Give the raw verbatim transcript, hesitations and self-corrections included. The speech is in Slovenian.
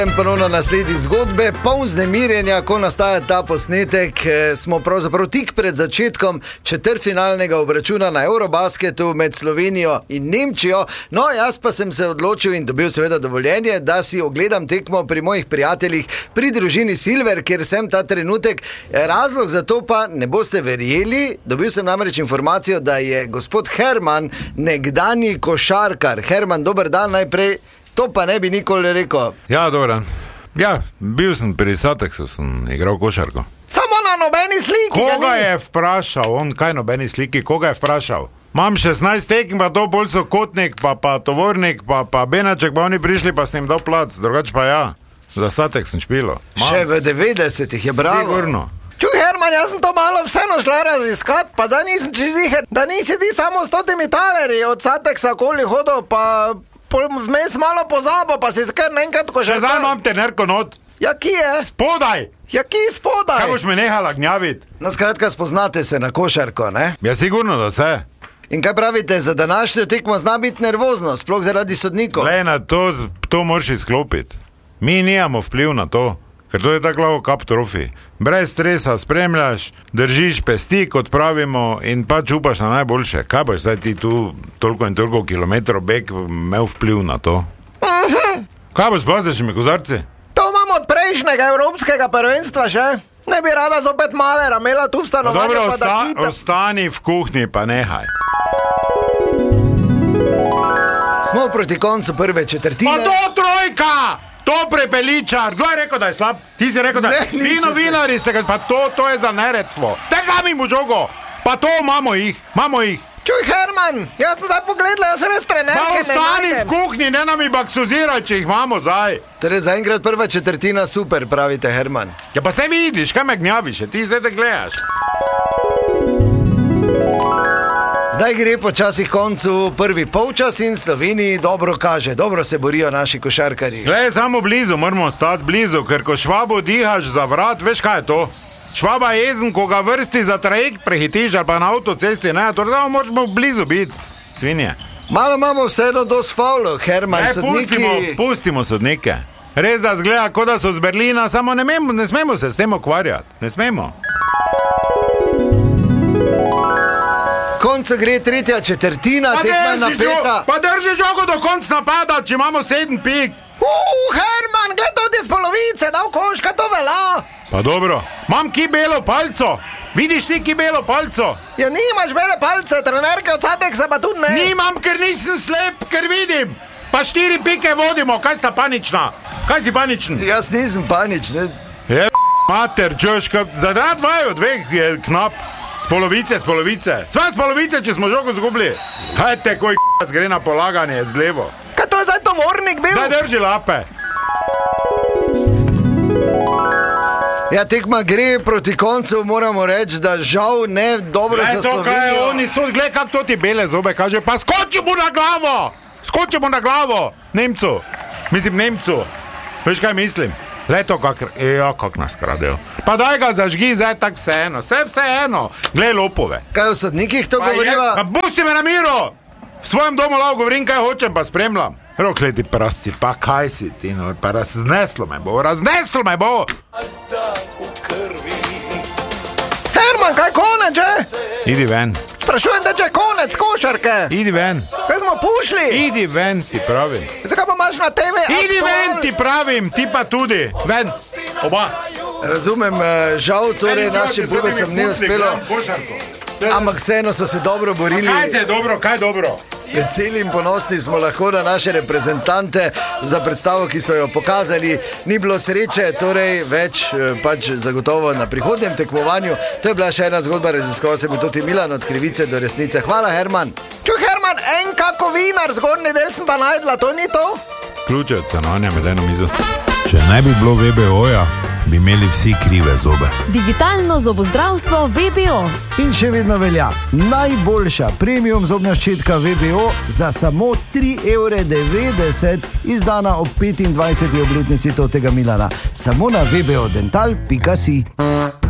Ponovno nasledi zgodbe, poln vznemirjenja, ko nastaja ta posnetek. Smo pravzaprav tik pred začetkom četrtfinalnega obračuna na Eurobasketu med Slovenijo in Nemčijo. No, jaz pa sem se odločil in dobil seveda dovoljenje, da si ogledam tekmo pri mojih prijateljih pri družini Silver, kjer sem ta trenutek. Razlog za to pa ne boste verjeli. Dobil sem namreč informacijo, da je gospod Herman nekdanji košarkar. Herman, dober dan najprej. To pa ne bi nikoli rekel. Ja, dobro. Ja, bil sem pri Sateksu, sem igral košarko. Samo na nobeni sliki. Koga je vprašal? On kaj nobeni sliki? Koga je vprašal? Mam šestnajst tekem, pa to bolj so Kotnik, pa, pa Tovornik, pa, pa Benaček, pa oni prišli, pa s njim dal plac. Drugač pa ja, za Satek sem špilo. Mam. Še v devetdesetih je bravo. Sigurno. Čuj, Herman, jaz sem to malo vseeno šla raziskat, pa da nisem čiziher, da nisi ti samo s totimi talerji od Sateksa koli hodil, pa vmes malo pozabo, pa si skar naenkrat košarkar. Še zdaj imam te nerko not. Ja, ki je? Spodaj! Ja, ki spodaj? Kaj boš me nehala gnjavit? No, skratka, spoznate se na košarko, ne? Ja, sigurno, da se. In kaj pravite, za današnjo tekmo zna biti nervozno, sploh zaradi sodnikov? Le, na to, to moraš izklopiti. Mi nijamo vpliv na to, ker to je tako lavo kap trofi. Brez stresa spremljaš, držiš pesti, kot pravimo, in pač upaš na najboljše. Kaj boš zdaj ti tu toliko in toliko kilometrov beg imel vpliv na to? Uh-huh. Kaj boš plazaš mi kozarci? To imamo od prejšnjega evropskega prvenstva še. Ne bi rada zopet Malera imela tu v stanovanju. Dobro, pa osta da kita... ostani v kuhinji, pa nehaj. Smo proti koncu prve četrtine. Pa to trojka! To prepeličar, kdo je rekel, da je slab? Ti si rekel, da je vi novinari ste, pa to, to je za neretvo. Te vzami mu žogo, pa to imamo jih, imamo jih. Čuj, Herman, jaz sem zdaj pogledal, jaz res trenerke ne najdem. Pa ostani v kuhinji, ne nam i baksuziraj, če jih imamo zdaj. Torej, zaenkrat prva četrtina super, pravite, Herman. Ja, pa se vidiš, kaj me gnjaviš, ti zdaj te gledaš. Zdaj gre počasi koncu prvi polčas in Sloveniji dobro kaže, dobro se borijo naši košarkarji. Glej, samo blizu, moramo stati blizu, ker ko Švabo dihaš za vrat, veš kaj je to? Švaba je jezen, ko ga vrsti za trajekt prehitiš ali pa na avtocesti, ne, torej da moramo blizu biti, svinje. Malo imamo vseeno dosti faulov, Herman, ne, sodniki... Pustimo, pustimo sodnike. Res da zgleda, kot da so z Berlina, samo ne, memo, ne smemo se s tem ukvarjati, ne smemo. Koncu gre tretja četrtina, tekma napeta. Pa drži žogo do konca napada, če imamo sedem pik. Uuu, Herman, gled tudi z polovice, da v koška to velja. Pa dobro, imam ki belo palco. Vidiš ti ki belo palco? Ja, nimaš bele palce, trenerke od Sateksa pa tudi ne. Nimam, ker nisem slep, ker vidim. Pa štiri pike vodimo, kaj sta panična? Kaj si paničen? Jaz nisem paničen. Je mater, čoška, za dva dvaj od dveh je knap. Z polovice, z polovice. Sva z polovice, če smo žogo zgubili. Kaj te, koj k***c gre na polaganje z levo? Kaj to je zdaj tovornik bil? Da drži lape. Ja, tekma gre proti koncu, moramo reči, da žal ne dobro za Slovenijo. Glej, to kaj je, oni so, glej, kak to ti bele zobe kaže, pa skoči mu na glavo! Skoči mu na glavo! Nemcu. Mislim, Nemcu. Veš, kaj mislim? Leto, kak, ja, kak nas kradejo. Pa daj ga zažgi, zdaj tak vseeno, vse vseeno. Glej lopove. Kaj v sodnikih to govoriva? Pa pusti me na miru! V svojem domu lao govorim, kaj hočem, pa spremljam. Rokle ti prasti, pa kaj si ti, no, pa razneslo me bo, razneslo me bo! Herman, kaj konec, že? Idi ven. Sprašujem, da če je konec košarke. Idi ven. Kaj smo pušli? Idi ven, ti pravim. Zakaj pa imaš na te ve? Idi ven, ti pravim, ti pa tudi. Ven, oba. Razumem, žal torej našim pubecem ni uspelo. Ampak vseeno so se dobro borili. A kaj se je dobro, kaj dobro? Veseli in ponosni smo lahko na naše reprezentante za predstavo, ki so jo pokazali. Ni bilo sreče, torej več pač zagotovo na prihodnjem tekmovanju. To je bila še ena zgodba, raziskoval se bi tudi Milan od krivice do resnice. Hvala, Herman. Čuj, Herman, en kako vinar, zgornji del sem pa najdla, to ni to? Ključe od stanovanja med eno mizo. Če ne bi bilo V B O-ja, bi imeli vsi krive zobe. Digitalno zobozdravstvo V B O. In še vedno velja najboljša premium zobna ščitka V B O za samo tri evre devetdeset, izdana ob petindvajseti obletnici totega Milana. Samo na v b o dental pika si.